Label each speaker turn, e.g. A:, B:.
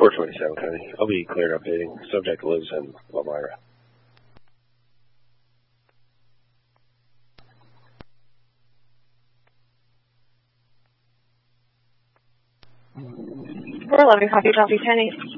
A: 427, Connie. I'll be cleared updating. Subject lives in Elmira.
B: We're 11, copy, Penny.